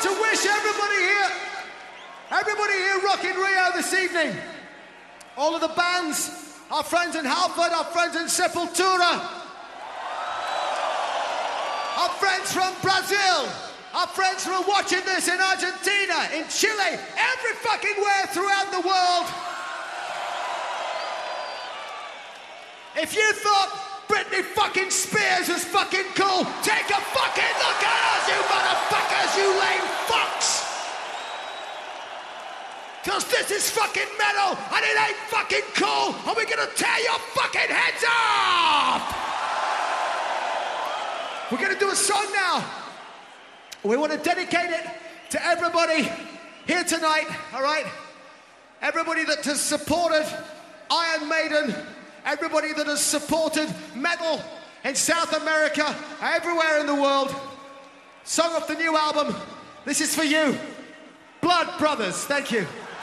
to wish everybody here rocking Rio this evening. All of the bands, our friends in Halford, our friends in Sepultura, our friends from Brazil, our friends who are watching this in Argentina, in Chile, every fucking where throughout the world. If you thought Britney fucking Spears was fucking cool, take a fucking look at us, you motherfuckers, you lame fucks! Cause this is fucking metal, and it ain't fucking cool, and we're gonna tear your fucking heads off! We're gonna do a song now. We want to dedicate it to everybody here tonight, all right? Everybody that has supported Iron Maiden, everybody that has supported metal in South America, everywhere in the world. Song off the new album. This is for you. Blood Brothers. Thank you.